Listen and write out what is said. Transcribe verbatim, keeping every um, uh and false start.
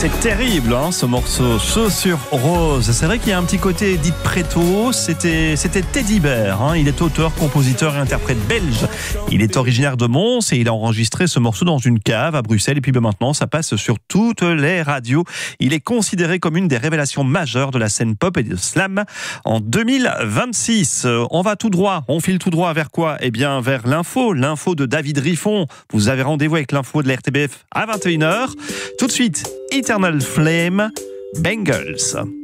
C'est terrible, hein, ce morceau, Chaussures roses. C'est vrai qu'il y a un petit côté Edith Préto. C'était, c'était Teddy Bear. Hein. Il est auteur, compositeur et interprète belge. Il est originaire de Mons et il a enregistré ce morceau dans une cave à Bruxelles. Et puis ben, maintenant, ça passe sur toutes les radios. Il est considéré comme une des révélations majeures de la scène pop et de slam en deux mille vingt-six. On va tout droit. On file tout droit vers quoi ? Eh bien, vers l'info. L'info de David Riffon. Vous avez rendez-vous avec l'info de la R T B F à vingt et une heures. Tout de suite, Eternal Flame, Bangles.